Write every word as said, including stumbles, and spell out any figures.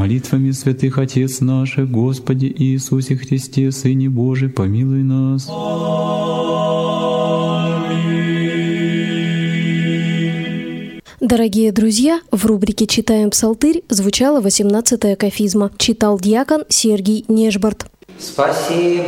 Молитвами святых Отец наших, Господи Иисусе Христе, Сыне Божий, помилуй нас. Дорогие друзья, в рубрике «Читаем Псалтырь» звучала восемнадцатая кафизма. Читал диакон Сергий Нежбарт. Спасибо.